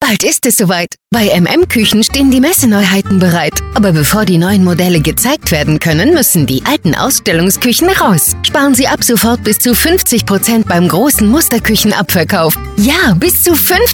Bald ist es soweit. Bei MM-Küchen stehen die Messeneuheiten bereit. Aber bevor die neuen Modelle gezeigt werden können, müssen die alten Ausstellungsküchen raus. Sparen Sie ab sofort bis zu 50% beim großen Musterküchenabverkauf. Ja, bis zu 50%.